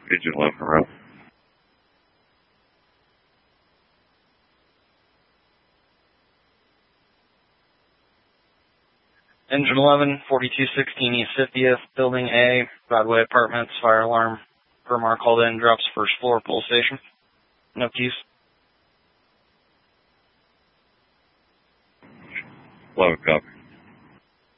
Engine 11 around. Engine 11, 4216 East 50th, Building A, Broadway Apartments, fire alarm. Permar called in, drops first floor, pull station. No keys. 11 copy.